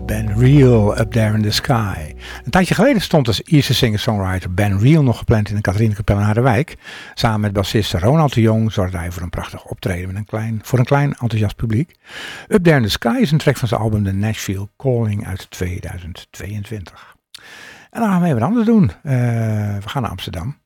Ben Real, Up There in the Sky. Een tijdje geleden stond als Ierse singer-songwriter Ben Real nog gepland in de Katharinenkapel in Harderwijk. Samen met bassist Ronald de Jong zorgde hij voor een prachtig optreden met een klein enthousiast publiek. Up There in the Sky is een track van zijn album The Nashville Calling uit 2022. En dan gaan we even wat anders doen. We gaan naar Amsterdam.